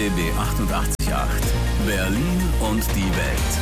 RBB 88.8 Berlin und die Welt.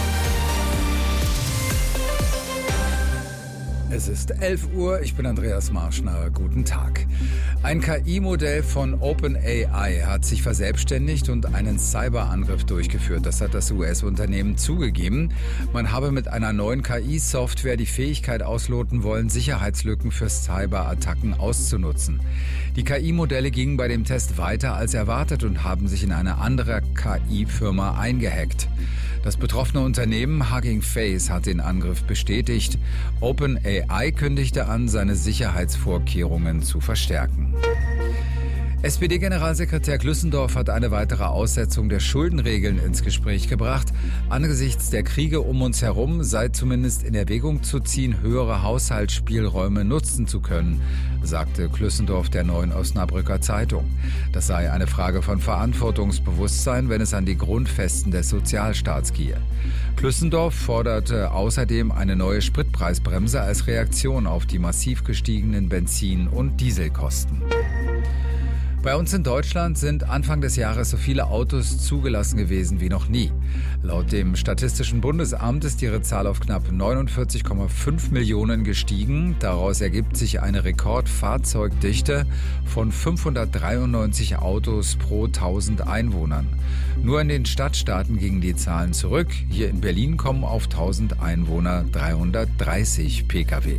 Es ist 11 Uhr, ich bin Andreas Marschner, guten Tag. Ein KI-Modell von OpenAI hat sich verselbstständigt und einen Cyberangriff durchgeführt. Das hat das US-Unternehmen zugegeben. Man habe mit einer neuen KI-Software die Fähigkeit ausloten wollen, Sicherheitslücken für Cyberattacken auszunutzen. Die KI-Modelle gingen bei dem Test weiter als erwartet und haben sich in eine andere KI-Firma eingehackt. Das betroffene Unternehmen Hugging Face hat den Angriff bestätigt. OpenAI kündigte an, seine Sicherheitsvorkehrungen zu verstärken. SPD-Generalsekretär Glüssendorf hat eine weitere Aussetzung der Schuldenregeln ins Gespräch gebracht. Angesichts der Kriege um uns herum sei zumindest in Erwägung zu ziehen, höhere Haushaltsspielräume nutzen zu können, sagte Glüssendorf der Neuen Osnabrücker Zeitung. Das sei eine Frage von Verantwortungsbewusstsein, wenn es an die Grundfesten des Sozialstaats gehe. Glüssendorf forderte außerdem eine neue Spritpreisbremse als Reaktion auf die massiv gestiegenen Benzin- und Dieselkosten. Bei uns in Deutschland sind Anfang des Jahres so viele Autos zugelassen gewesen wie noch nie. Laut dem Statistischen Bundesamt ist ihre Zahl auf knapp 49,5 Millionen gestiegen. Daraus ergibt sich eine Rekordfahrzeugdichte von 593 Autos pro 1000 Einwohnern. Nur in den Stadtstaaten gingen die Zahlen zurück. Hier in Berlin kommen auf 1000 Einwohner 330 Pkw.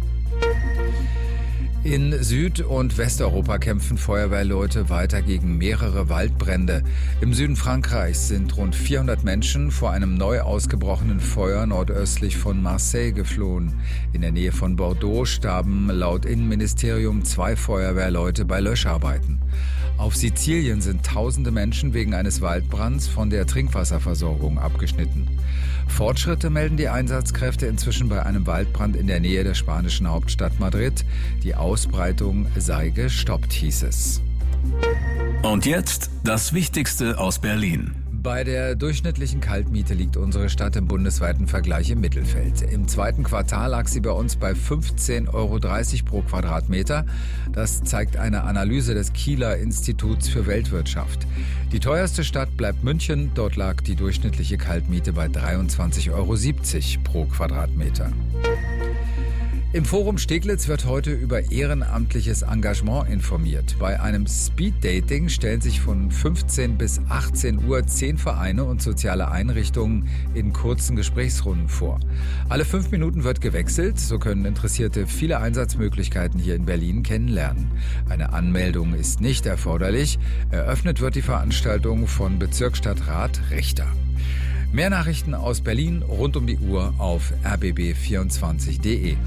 In Süd- und Westeuropa kämpfen Feuerwehrleute weiter gegen mehrere Waldbrände. Im Süden Frankreichs sind rund 400 Menschen vor einem neu ausgebrochenen Feuer nordöstlich von Marseille geflohen. In der Nähe von Bordeaux starben laut Innenministerium 2 Feuerwehrleute bei Löscharbeiten. Auf Sizilien sind tausende Menschen wegen eines Waldbrands von der Trinkwasserversorgung abgeschnitten. Fortschritte melden die Einsatzkräfte inzwischen bei einem Waldbrand in der Nähe der spanischen Hauptstadt Madrid. Die Ausbreitung sei gestoppt, hieß es. Und jetzt das Wichtigste aus Berlin. Bei der durchschnittlichen Kaltmiete liegt unsere Stadt im bundesweiten Vergleich im Mittelfeld. Im zweiten Quartal lag sie bei uns bei 15,30 € pro Quadratmeter. Das zeigt eine Analyse des Kieler Instituts für Weltwirtschaft. Die teuerste Stadt bleibt München. Dort lag die durchschnittliche Kaltmiete bei 23,70 € pro Quadratmeter. Im Forum Steglitz wird heute über ehrenamtliches Engagement informiert. Bei einem Speeddating stellen sich von 15 bis 18 Uhr 10 Vereine und soziale Einrichtungen in kurzen Gesprächsrunden vor. Alle 5 Minuten wird gewechselt, so können Interessierte viele Einsatzmöglichkeiten hier in Berlin kennenlernen. Eine Anmeldung ist nicht erforderlich. Eröffnet wird die Veranstaltung von Bezirksstadtrat Richter. Mehr Nachrichten aus Berlin rund um die Uhr auf rbb24.de.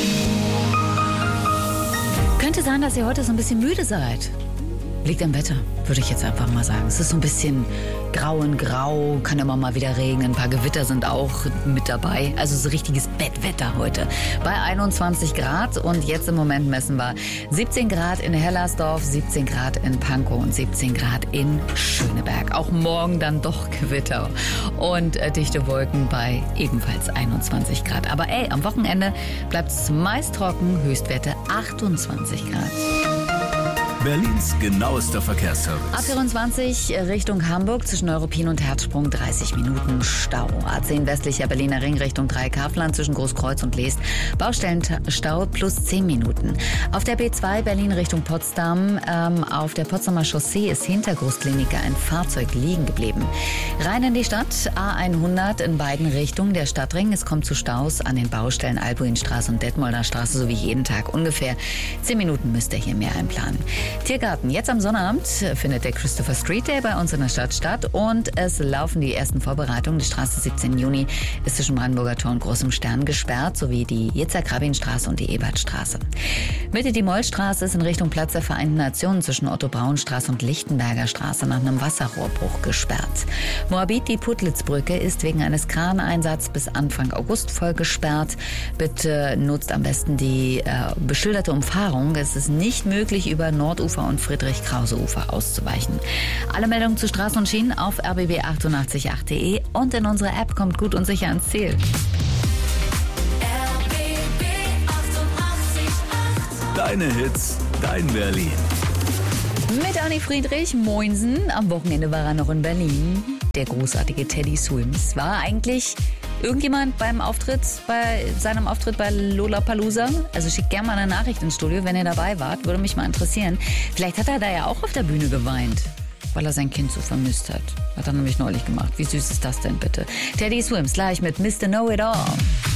Könnte sein, dass ihr heute so ein bisschen müde seid. Liegt am Wetter, würde ich jetzt einfach mal sagen. Es ist so ein bisschen grau in grau, kann immer mal wieder regnen. Ein paar Gewitter sind auch mit dabei. Also so richtiges Bettwetter heute. Bei 21 Grad und jetzt im Moment messen wir 17 Grad in Hellersdorf, 17 Grad in Pankow und 17 Grad in Schöneberg. Auch morgen dann doch Gewitter und dichte Wolken bei ebenfalls 21 Grad. Aber am Wochenende bleibt es meist trocken, Höchstwerte 28 Grad. Berlins genauester Verkehrsservice. A24 Richtung Hamburg zwischen Neuruppin und Herzsprung 30 Minuten Stau. A10 westlicher Berliner Ring Richtung Dreieckhaffland zwischen Großkreuz und Leest. Baustellenstau plus 10 Minuten. Auf der B2 Berlin Richtung Potsdam auf der Potsdamer Chaussee ist hinter Großklinik ein Fahrzeug liegen geblieben. Rein in die Stadt A100 in beiden Richtungen der Stadtring. Es kommt zu Staus an den Baustellen Albuinstraße und Detmolder Straße sowie jeden Tag. Ungefähr 10 Minuten müsst ihr hier mehr einplanen. Tiergarten. Jetzt am Sonnabend findet der Christopher Street Day bei uns in der Stadt statt und es laufen die ersten Vorbereitungen. Die Straße 17. Juni ist zwischen Brandenburger Tor und Großem Stern gesperrt, sowie die Yitzhak-Rabin-Straße und die Ebertstraße. Mitte die Mollstraße ist in Richtung Platz der Vereinten Nationen zwischen Otto-Braun-Straße und Lichtenberger Straße nach einem Wasserrohrbruch gesperrt. Moabit, die Putlitz-Brücke, ist wegen eines Kraneinsatzes bis Anfang August voll gesperrt. Bitte nutzt am besten die beschilderte Umfahrung. Es ist nicht möglich, über Nordufer und Friedrich-Krause-Ufer auszuweichen. Alle Meldungen zu Straßen und Schienen auf rbb888.de und in unserer App. Kommt gut und sicher ans Ziel. Deine Hits, dein Berlin. Mit Anni Friedrich, moinsen. Am Wochenende war er noch in Berlin. Der großartige Teddy Swims. War eigentlich irgendjemand bei seinem Auftritt bei Lollapalooza? Also schickt gerne mal eine Nachricht ins Studio, wenn ihr dabei wart. Würde mich mal interessieren. Vielleicht hat er da ja auch auf der Bühne geweint, weil er sein Kind so vermisst hat. Hat er nämlich neulich gemacht. Wie süß ist das denn bitte? Teddy Swims gleich mit Mr. Know It All.